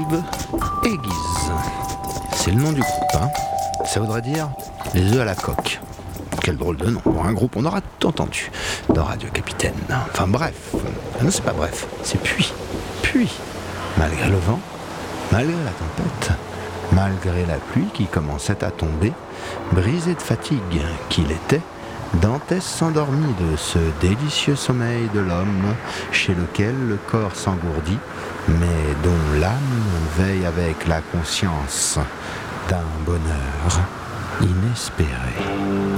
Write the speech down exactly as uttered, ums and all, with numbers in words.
Eve Aiguise. C'est le nom du groupe, hein. Ça voudrait dire les œufs à la coque. Quel drôle de nom. Pour un groupe, on aura tout entendu dans Radio Capitaine. Enfin bref. Non, c'est pas bref. C'est puis. Puis. Malgré le vent, malgré la tempête, malgré la pluie qui commençait à tomber, brisé de fatigue qu'il était, Dantès s'endormit de ce délicieux sommeil de l'homme chez lequel le corps s'engourdit, mais dont l'âme veille avec la conscience d'un bonheur inespéré.